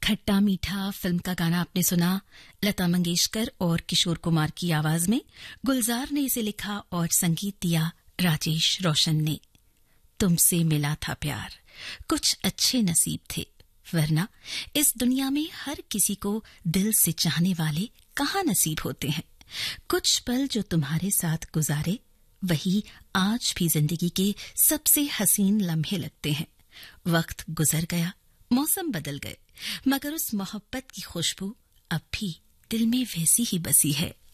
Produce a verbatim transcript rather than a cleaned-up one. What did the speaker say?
खट्टा मीठा फिल्म का गाना आपने सुना। लता मंगेशकर और किशोर कुमार की आवाज में गुलजार ने इसे लिखा और संगीत दिया राजेश रोशन ने। तुमसे मिला था प्यार, कुछ अच्छे नसीब थे, वरना इस दुनिया में हर किसी को दिल से चाहने वाले कहाँ नसीब होते हैं। कुछ पल जो तुम्हारे साथ गुजारे, वही आज भी जिंदगी के सबसे हसीन लम्हे लगते हैं। वक्त गुजर गया, मौसम बदल गए, मगर उस मोहब्बत की खुशबू अब भी दिल में वैसी ही बसी है।